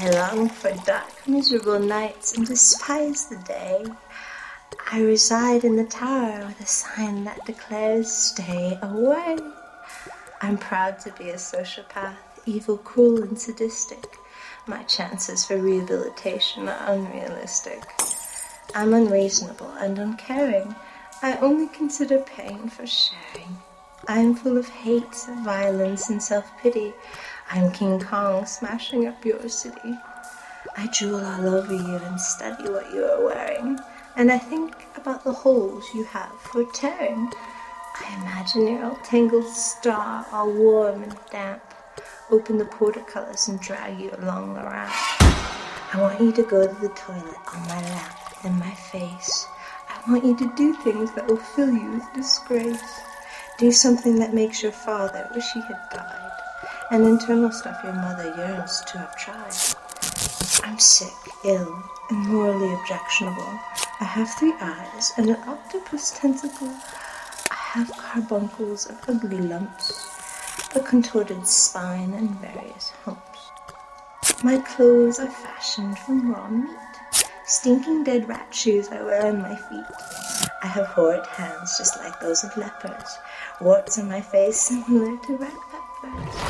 I long for dark, miserable nights and despise the day. I reside in the tower with a sign that declares stay away. I'm proud to be a sociopath, evil, cruel, and sadistic. My chances for rehabilitation are unrealistic. I'm unreasonable and uncaring. I only consider pain for sharing. I am full of hate, violence, and self-pity. I'm King Kong smashing up your city. I drool all over you and study what you are wearing. And I think about the holes you have for tearing. I imagine your all tangled star, all warm and damp. Open the portcullis and drag you along the ramp. I want you to go to the toilet on my lap, in my face. I want you to do things that will fill you with disgrace. Do something that makes your father wish he had died, and internal stuff your mother yearns to have tried. I'm sick, ill, and morally objectionable. I have 3 eyes and an octopus tentacle. I have carbuncles of ugly lumps, a contorted spine, and various humps. My clothes are fashioned from raw meat. Stinking dead rat shoes I wear on my feet. I have horrid hands just like those of lepers. Warts on my face similar to red peppers.